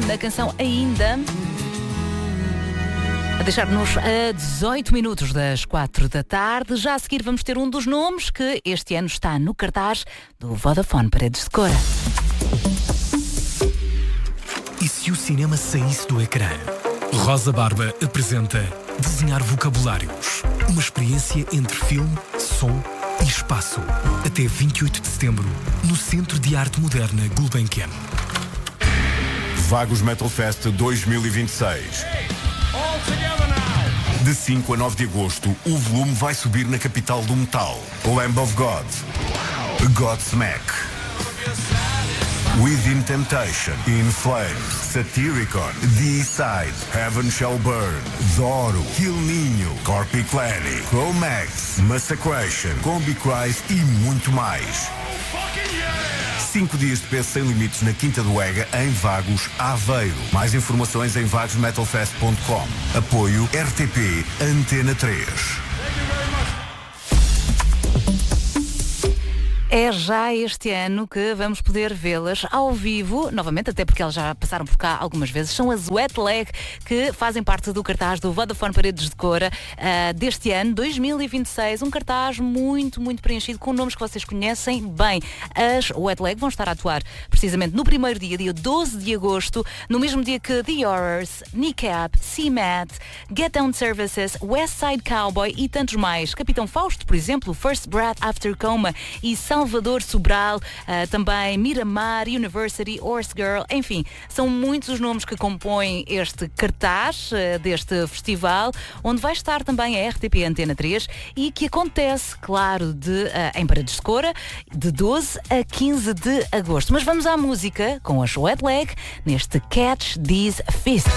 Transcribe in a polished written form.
a canção Ainda. A deixar-nos a 18 minutos das 4 da tarde. Já a seguir vamos ter um dos nomes que este ano está no cartaz do Vodafone Paredes de Cora. E se o cinema saísse do ecrã? Rosa Barba apresenta Desenhar Vocabulários. Uma experiência entre filme, som e espaço. Até 28 de setembro, no Centro de Arte Moderna Gulbenkian. Vagos Metal Fest 2026. De 5 a 9 de agosto, o volume vai subir na capital do metal. Lamb of God, Godsmack, Within Temptation, In Flames, Satyricon, D-Side, Heaven Shall Burn, Zoro, Kill Ninho, Corpiclani, Chromax, Massacration, Combi Christ e muito mais. 5 dias de peso sem limites na Quinta do Ega, em Vagos, Aveiro. Mais informações em vagosmetalfest.com. Apoio RTP Antena 3. É já este ano que vamos poder vê-las ao vivo, novamente, até porque elas já passaram por cá algumas vezes. São as Wet Leg, que fazem parte do cartaz do Vodafone Paredes de Cora deste ano, 2026. Um cartaz muito, muito preenchido com nomes que vocês conhecem bem. As Wet Leg vão estar a atuar precisamente no primeiro dia 12 de agosto, no mesmo dia que The Horrors, Kneecap, CMAT, Get Down Services, West Side Cowboy e tantos mais. Capitão Fausto, por exemplo, First Breath After Coma e Salvador Sobral, também Miramar, University, Horse Girl, enfim, são muitos os nomes que compõem este cartaz deste festival, onde vai estar também a RTP Antena 3 e que acontece, claro, em Paredes de Cora, de 12 a 15 de agosto. Mas vamos à música com a Wet Leg neste Catch These Fists.